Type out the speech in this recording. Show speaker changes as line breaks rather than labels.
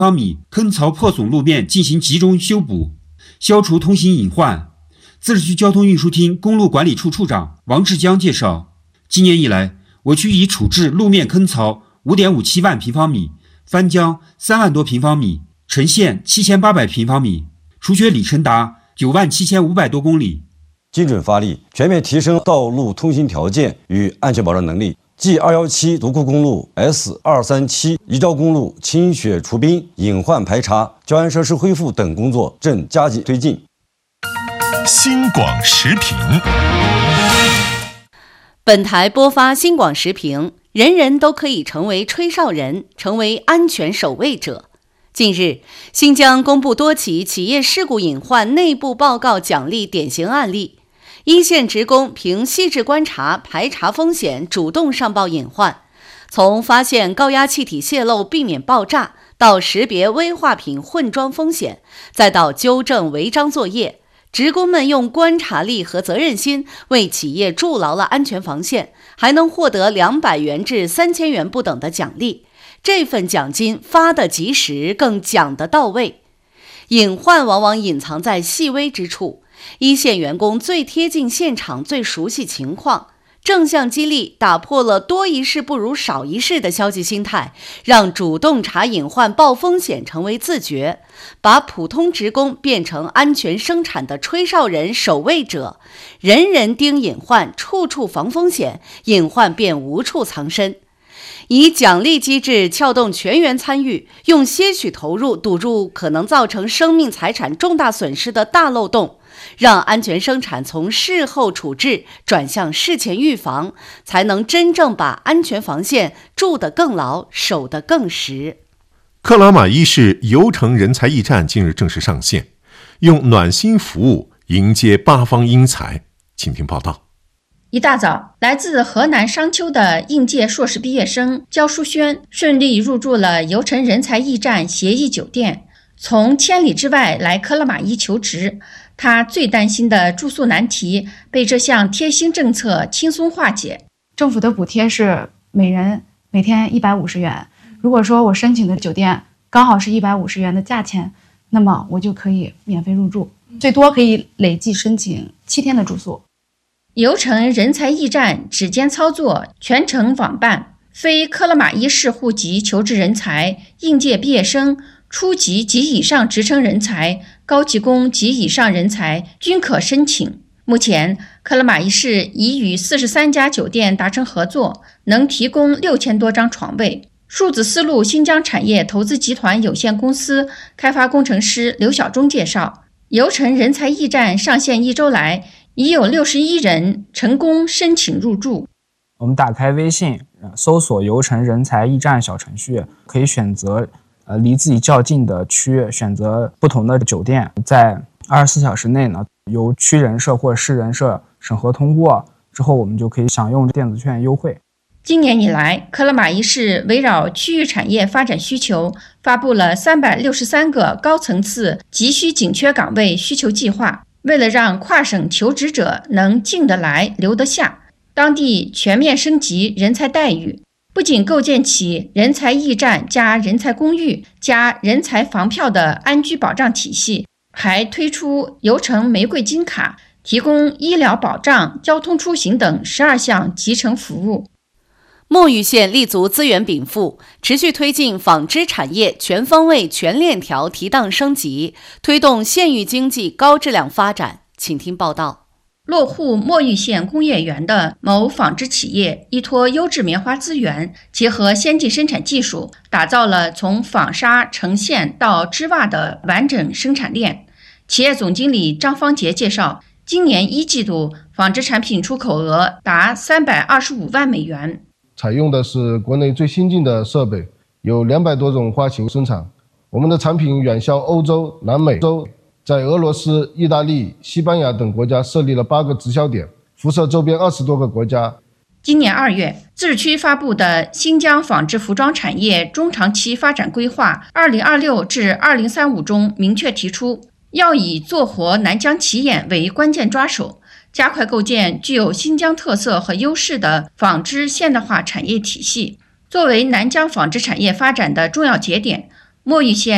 方米坑槽破损路面进行集中修补，消除通行隐患。自治区交通运输厅公路管理处处长王志江介绍，今年以来，我区已处置路面坑槽 5.57 万平方米，翻江3万多平方米，沉陷7800平方米，除雪里程达97500多公里。
精准发力，全面提升道路通行条件与安全保障能力。继217独库公路、S237宜昭公路清雪除冰、隐患排查、交安设施恢复等工作正加紧推进。
新广时评，
本台播发新广时评，人人都可以成为吹哨人，成为安全守卫者。近日，新疆公布多起企业事故隐患内部报告奖励典型案例。一线职工凭细致观察、排查风险，主动上报隐患，从发现高压气体泄漏避免爆炸，到识别危化品混装风险，再到纠正违章作业，职工们用观察力和责任心为企业筑牢了安全防线，还能获得200元至3000元不等的奖励。这份奖金发得及时，更讲得到位。隐患往往隐藏在细微之处，一线员工最贴近现场，最熟悉情况。正向激励打破了多一事不如少一事的消极心态，让主动查隐患、报风险成为自觉，把普通职工变成安全生产的吹哨人、守卫者。人人盯隐患，处处防风险，隐患便无处藏身。以奖励机制撬动全员参与，用些许投入堵住可能造成生命财产重大损失的大漏洞，让安全生产从事后处置转向事前预防，才能真正把安全防线筑得更牢，守得更实。
克拉玛依市油城人才驿站近日正式上线，用暖心服务迎接八方英才。请听报道。
一大早，来自河南商丘的应届硕士毕业生焦淑轩顺利入住了油城人才驿站协议酒店。从千里之外来克拉玛依求职，他最担心的住宿难题被这项贴心政策轻松化解。
政府的补贴是每人每天150元，如果说我申请的酒店刚好是150元的价钱，那么我就可以免费入住，最多可以累计申请7天的住宿。
油城人才驿站指尖操作，全程网办，非克拉玛依市户籍求职人才、应届毕业生、初级及以上职称人才、高级工及以上人才均可申请。目前，克拉玛依市已与43家酒店达成合作，能提供6000多张床位。数字丝路新疆产业投资集团有限公司开发工程师刘晓忠介绍，油城人才驿站上线1周来，已有61人成功申请入住。
我们打开微信，搜索油城人才驿站小程序，可以选择离自己较近的区，选择不同的酒店，在24小时内呢，由区人社或市人社审核通过之后，我们就可以享用电子券优惠。
今年以来，克拉玛依市围绕区域产业发展需求，发布了363个高层次急需紧缺岗位需求计划。为了让跨省求职者能进得来、留得下，当地全面升级人才待遇，不仅构建起人才驿站加人才公寓加人才房票的安居保障体系，还推出油城玫瑰金卡，提供医疗保障、交通出行等12项集成服务。
墨玉县立足资源禀赋，持续推进纺织产业全方位、全链条提档升级，推动县域经济高质量发展。请听报道。
落户墨玉县工业园的某纺织企业，依托优质棉花资源，结合先进生产技术，打造了从纺纱、成线到织袜的完整生产链。企业总经理张方杰介绍，今年1季度纺织产品出口额达325万美元。
采用的是国内最先进的设备，有200多种花型生产。我们的产品远销欧洲、南美洲，在俄罗斯、意大利、西班牙等国家设立了8个直销点，辐射周边20多个国家。
今年2月，自治区发布的新疆纺织服装产业中长期发展规划2026至2035中明确提出，要以做活南疆起眼为关键抓手，加快构建具有新疆特色和优势的纺织现代化产业体系。作为南疆纺织产业发展的重要节点，墨玉县